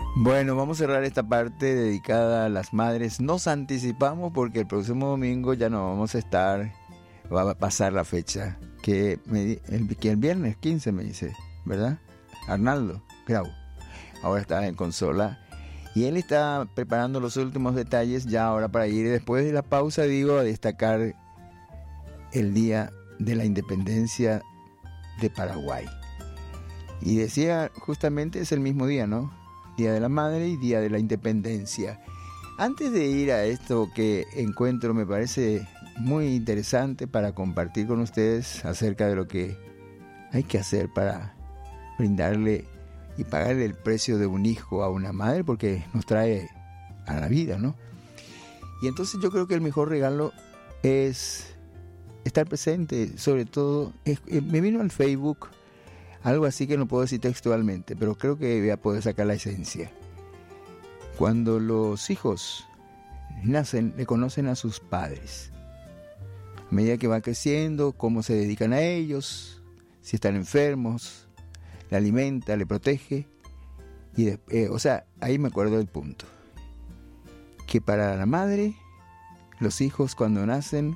Bueno, vamos a cerrar esta parte dedicada a las madres. Nos anticipamos porque el próximo domingo ya no vamos a estar, va a pasar la fecha, que el viernes 15 me dice, ¿verdad? Arnaldo Grau, ahora está en consola y él está preparando los últimos detalles ya ahora para ir. Después de la pausa, digo, a destacar el Día de la Independencia de Paraguay. Y decía, justamente es el mismo día, ¿no? Día de la Madre y Día de la Independencia. Antes de ir a esto que encuentro, me parece muy interesante para compartir con ustedes acerca de lo que hay que hacer para brindarle y pagarle el precio de un hijo a una madre, porque nos trae a la vida, ¿no? Y entonces yo creo que el mejor regalo es estar presente, sobre todo, me vino al Facebook algo así que no puedo decir textualmente, pero creo que voy a poder sacar la esencia. Cuando los hijos nacen, le conocen a sus padres. A medida que va creciendo, cómo se dedican a ellos, si están enfermos, le alimenta, le protege. Y ahí me acuerdo del punto. Que para la madre, los hijos cuando nacen,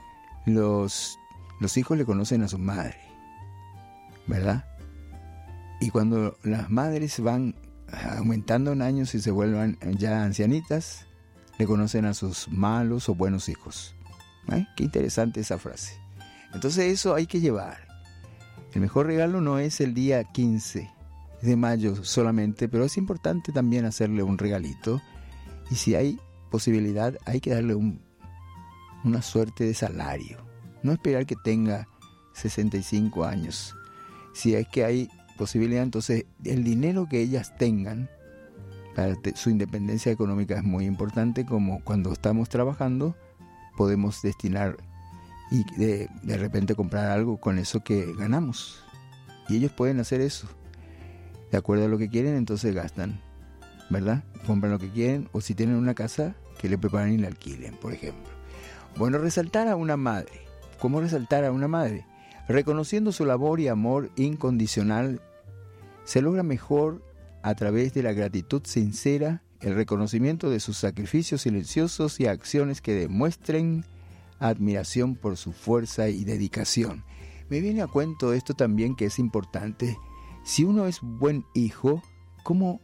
los hijos le conocen a su madre, ¿verdad? Y cuando las madres van aumentando en años y se vuelvan ya ancianitas, le conocen a sus malos o buenos hijos. Qué interesante esa frase. Entonces eso hay que llevar. El mejor regalo no es el día 15 de mayo solamente, pero es importante también hacerle un regalito. Y si hay posibilidad, hay que darle una suerte de salario. No esperar que tenga 65 años. Si es que hay posibilidad, entonces el dinero que ellas tengan para su independencia económica es muy importante, como cuando estamos trabajando podemos destinar y de repente comprar algo con eso que ganamos, y ellos pueden hacer eso de acuerdo a lo que quieren, entonces gastan, ¿verdad? Compran lo que quieren, o si tienen una casa, que le preparen y la alquilen, por ejemplo. Bueno, resaltar a una madre. ¿Cómo resaltar a una madre? Reconociendo su labor y amor incondicional. Se logra mejor a través de la gratitud sincera, el reconocimiento de sus sacrificios silenciosos y acciones que demuestren admiración por su fuerza y dedicación. Me viene a cuento esto también, que es importante. Si uno es buen hijo, ¿cómo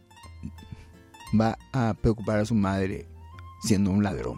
va a preocupar a su madre siendo un ladrón?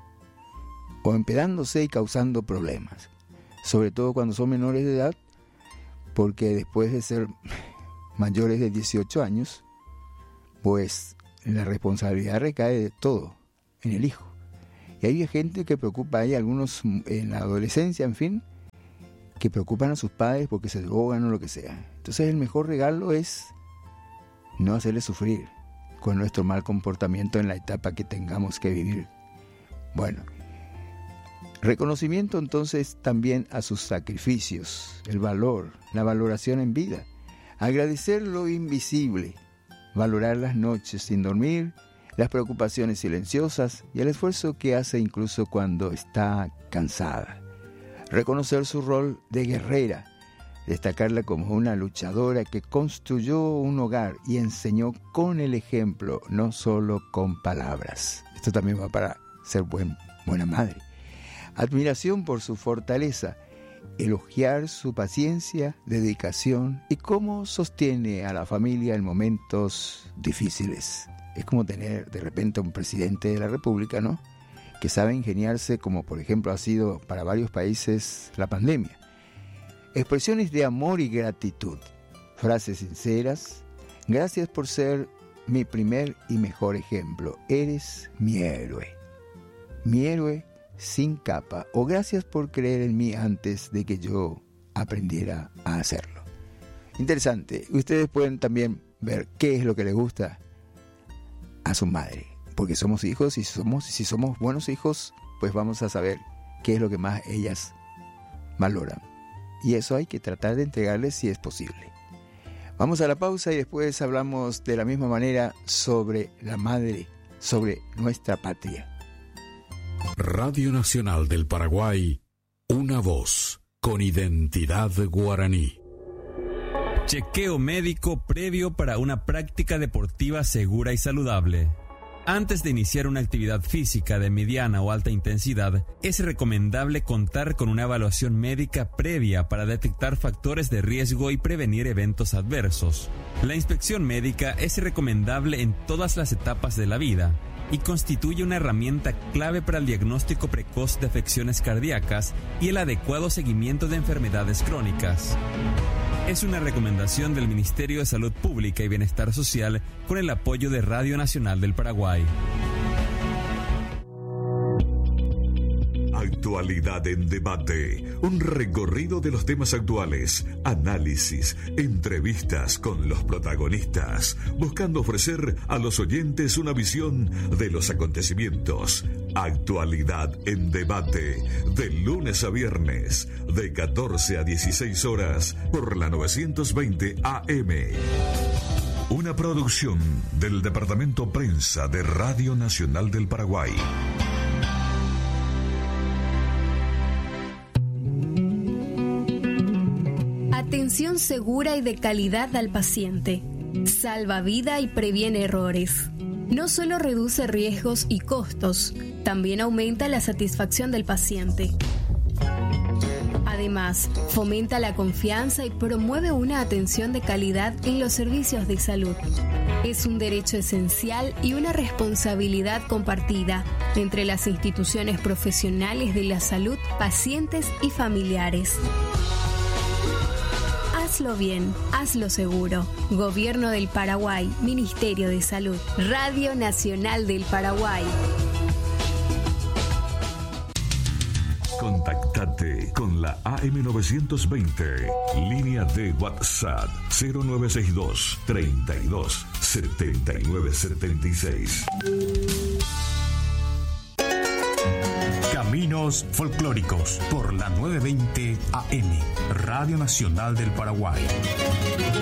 O empedándose y causando problemas. Sobre todo cuando son menores de edad, porque después de ser mayores de 18 años, pues la responsabilidad recae de todo en el hijo. Y hay gente que preocupa, hay algunos en la adolescencia, en fin, que preocupan a sus padres porque se drogan o lo que sea. Entonces el mejor regalo es no hacerles sufrir con nuestro mal comportamiento en la etapa que tengamos que vivir. Bueno, reconocimiento entonces también a sus sacrificios, el valor, la valoración en vida. Agradecer lo invisible, valorar las noches sin dormir, las preocupaciones silenciosas y el esfuerzo que hace incluso cuando está cansada. Reconocer su rol de guerrera, destacarla como una luchadora que construyó un hogar y enseñó con el ejemplo, no solo con palabras. Esto también va para ser buena madre. Admiración por su fortaleza, elogiar su paciencia, dedicación y cómo sostiene a la familia en momentos difíciles. Es como tener de repente un presidente de la República, ¿no?, que sabe ingeniarse, como por ejemplo ha sido para varios países la pandemia. Expresiones de amor y gratitud, frases sinceras. Gracias por ser mi primer y mejor ejemplo. Eres mi héroe sin capa. O gracias por creer en mí antes de que yo aprendiera a hacerlo. Interesante. Ustedes pueden también ver qué es lo que les gusta a su madre, porque somos hijos y si somos buenos hijos, pues vamos a saber qué es lo que más ellas valoran. Y eso hay que tratar de entregarles si es posible. Vamos a la pausa y después hablamos de la misma manera sobre la madre, sobre nuestra patria. Radio Nacional del Paraguay, una voz con identidad guaraní. Chequeo médico previo para una práctica deportiva segura y saludable. Antes de iniciar una actividad física de mediana o alta intensidad, es recomendable contar con una evaluación médica previa para detectar factores de riesgo y prevenir eventos adversos. La inspección médica es recomendable en todas las etapas de la vida y constituye una herramienta clave para el diagnóstico precoz de afecciones cardíacas y el adecuado seguimiento de enfermedades crónicas. Es una recomendación del Ministerio de Salud Pública y Bienestar Social con el apoyo de Radio Nacional del Paraguay. Actualidad en debate, un recorrido de los temas actuales, análisis, entrevistas con los protagonistas, buscando ofrecer a los oyentes una visión de los acontecimientos. Actualidad en debate, de lunes a viernes, de 14 a 16 horas, por la 920 AM. Una producción del Departamento Prensa de Radio Nacional del Paraguay. Atención segura y de calidad al paciente. Salva vida y previene errores. No solo reduce riesgos y costos, también aumenta la satisfacción del paciente. Además, fomenta la confianza y promueve una atención de calidad en los servicios de salud. Es un derecho esencial y una responsabilidad compartida entre las instituciones profesionales de la salud, pacientes y familiares. Hazlo bien, hazlo seguro. Gobierno del Paraguay, Ministerio de Salud, Radio Nacional del Paraguay. Contactate con la AM920, línea de WhatsApp 0962 32 79 76. Caminos folclóricos por la 920 AM, Radio Nacional del Paraguay.